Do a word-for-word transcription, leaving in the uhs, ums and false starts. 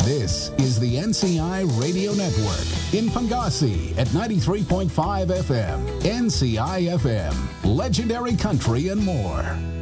This is the N C I Radio Network in Pangasi at ninety-three point five F M, N C I F M, Legendary Country and more.